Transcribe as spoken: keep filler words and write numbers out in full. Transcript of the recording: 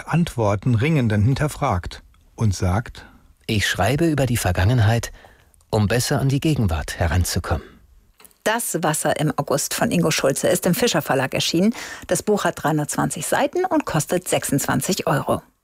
nach Antworten Ringenden hinterfragt und sagt: Ich schreibe über die Vergangenheit, um besser an die Gegenwart heranzukommen. Das Wasser im August von Ingo Schulze ist im Fischer Verlag erschienen. Das Buch hat dreihundertzwanzig Seiten und kostet sechsundzwanzig Euro.